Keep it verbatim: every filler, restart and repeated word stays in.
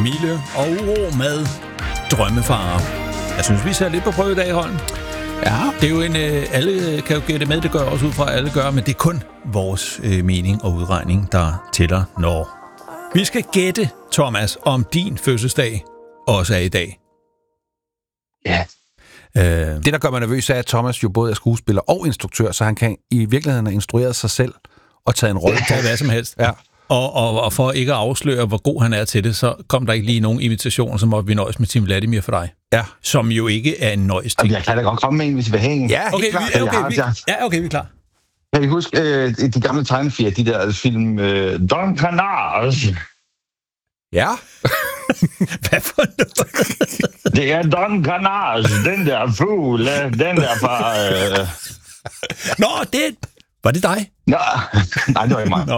Mille og uro med Drømmefarer. Jeg synes, vi ser lidt på prøve i dag, Holm. Ja. Det er jo en... Øh, alle kan jo gætte med, det gør også ud fra, at alle gør, men det er kun vores øh, mening og udregning, der tæller når. Vi skal gætte, Thomas, om din fødselsdag også er i dag. Ja. Øh. Det, der gør mig nervøs, er, at Thomas jo både er skuespiller og instruktør, så han kan i virkeligheden have instrueret sig selv og taget en rolle. Tage hvad som helst. Ja. Og, og, og for ikke at afsløre, hvor god han er til det, så kom der ikke lige nogen invitationer, så måtte vi nøjes med Tim Vladimir for dig. Ja. Som jo ikke er en nøjes ting. Jeg kan da godt komme med en, hvis I vil have en. Ja, Okay, helt klart. vi, okay, vi, ja, okay, vi er klar. Kan I huske øh, de gamle tegnefilm, de der film øh, Don Canage? Ja. Hvad for noget? Det er Don Canage, den der fugl, den der fra... Øh... Nå, det... Var det dig? Nå, nej, det var ikke mig.